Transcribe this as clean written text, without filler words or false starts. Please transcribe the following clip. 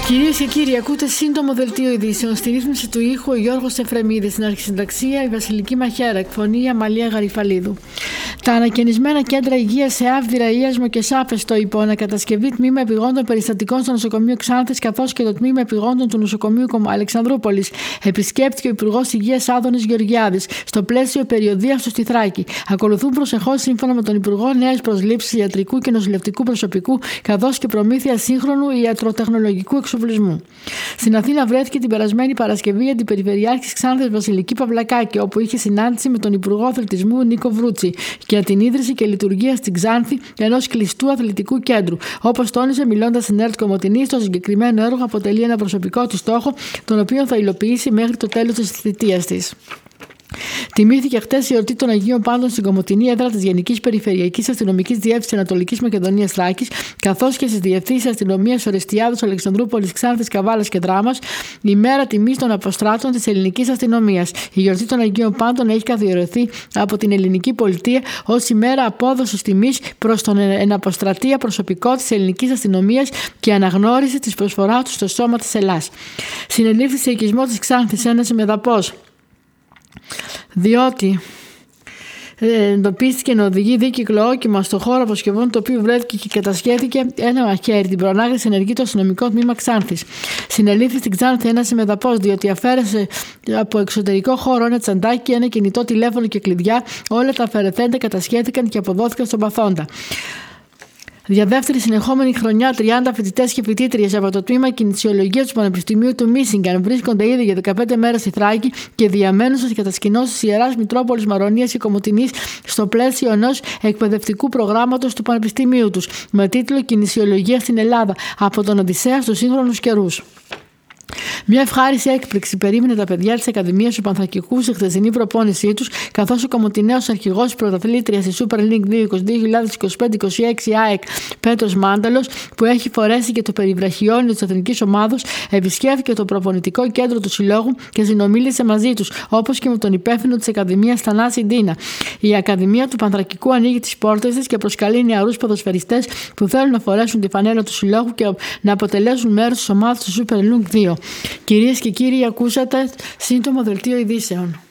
Κυρίες και κύριοι, ακούτε σύντομο δελτίο ειδήσεων. Στη ρύθμιση του ήχου ο Γιώργος Εφρεμίδης, στην αρχισυνταξία η Βασιλική Μαχαίρα, εκφωνή η Αμαλία Γαριφαλίδου. Τα ανακαινισμένα κέντρα υγείας σε Άβδυρα, Ιάσμο και Σάφεστο υπό ανακατασκευή τμήμα επιγόντων περιστατικών στο νοσοκομείο Ξάνθης καθώς και το τμήμα επιγόντων του νοσοκομείου Αλεξανδρούπολης επισκέπτηκε ο Υπουργός Υγείας Άδωνης Γεωργιάδης στο πλαίσιο περιοδείας του στη Θράκη. Ακολουθούν προσεχώς, σύμφωνα με τον Υπουργό, νέες προσλήψεις ιατρικού και νοσηλευτικού προσωπικού καθώς και προμήθεια σύγχρονου ιατροτεχνολογικού εξοπλισμού. Στην Αθήνα βρέθηκε την περασμένη Παρασκευή η Αντιπεριφερειάρχης Ξάνθης Βασιλική Παυλακάκη, όπου είχε συνάντηση με τον Υπουργό Αθλητισμού Νίκο Βρούτσι για την ίδρυση και λειτουργία στην Ξάνθη ενός κλειστού αθλητικού κέντρου. Όπως τόνισε, μιλώντας στην ΕΡΤ Κομοτηνής, το συγκεκριμένο έργο αποτελεί ένα προσωπικό του στόχο, τον οποίο θα υλοποιήσει μέχρι το τέλος της θητείας της. Τιμήθηκε χτες η εορτή των Αγίων Πάντων στην Κομοτηνή, έδρα της Γενικής Περιφερειακής Αστυνομικής Διεύθυνσης Ανατολικής Μακεδονίας Θράκης, καθώς και στις διευθύνσεις αστυνομίας Ορεστιάδος, Αλεξανδρούπολης, Ξάνθης, Καβάλας και Δράμας, η μέρα τιμής των αποστράτων της ελληνικής αστυνομίας. Η γιορτή των Αγίων Πάντων έχει καθιερωθεί από την ελληνική πολιτεία ως ημέρα απόδοσης τιμής προς τον εναποστρατεία προσωπικό της ελληνικής αστυνομίας και αναγνώριση της προσφοράς του στο σώμα της Ελλάς. Συνελήφθη σε οικισμό της Ξάνθης ένας μεδαπός, διότι εντοπίστηκε να οδηγεί δίκυκλο όχημα στο χώρο αποσκευών, το οποίο βρέθηκε και κατασχέθηκε ένα μαχαίρι. Την προανάγνωση ενεργεί το αστυνομικό τμήμα Ξάνθης. Συνελήφθη στην Ξάνθη ένας συμμεταπός, διότι αφαίρεσε από εξωτερικό χώρο ένα τσαντάκι, ένα κινητό τηλέφωνο και κλειδιά. Όλα τα αφαιρεθέντα κατασχέθηκαν και αποδόθηκαν στον παθόντα. Για δεύτερη συνεχόμενη χρονιά, 30 φοιτητές και φοιτήτριες από το τμήμα Κινησιολογίας του Πανεπιστημίου του Μίσιγκαν βρίσκονται ήδη για 15 μέρες στη Θράκη και διαμένουν στις κατασκηνώσεις Ιεράς Μητρόπολης Μαρονίας και Κομοτηνής στο πλαίσιο ενός εκπαιδευτικού προγράμματος του Πανεπιστημίου τους με τίτλο Κινησιολογία στην Ελλάδα, από τον Οδυσσέα στους σύγχρονους καιρούς. Μια ευχάριστη έκπληξη περίμενε τα παιδιά της Ακαδημίας του Πανθρακικού στη χθεσινή προπόνησή τους, καθώς ο Κομοτηναίος αρχηγός της πρωταθλήτριας στη Super League 2025-26 ΑΕΚ Πέτρος Μάνταλος, που έχει φορέσει και το περιβραχιόνιο της εθνικής ομάδος, επισκέφθηκε το προπονητικό κέντρο του συλλόγου και συνομίλησε μαζί τους, όπως και με τον υπεύθυνο της Ακαδημίας Θανάση Ντίνα. Η Ακαδημία του Πανθρακικού ανοίγει τις πόρτες της και προσκαλεί νεαρούς ποδοσφαιριστές που θέλουν να φορέσουν τη φανέλα του συλλόγου και να αποτελέσουν μέρος της ομάδας του Super League 2. Κυρίες και κύριοι, ακούσατε σύντομο δελτίο ειδήσεων.